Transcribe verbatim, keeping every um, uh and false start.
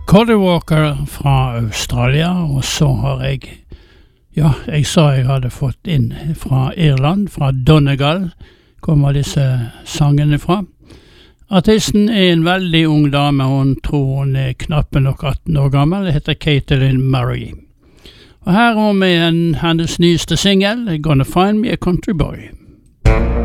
Cody Walker fra Australia, og så har jeg, ja, jeg sa jeg hadde fått inn fra Irland, fra Donegal, kommer disse sangene fra. Artisten er en veldig ung dame, hun tror hun er knappe nok atten år gammel, det heter Caitlin Murray. Og her er hun med en hennes nyeste single, Gonna Find Me a Country Boy.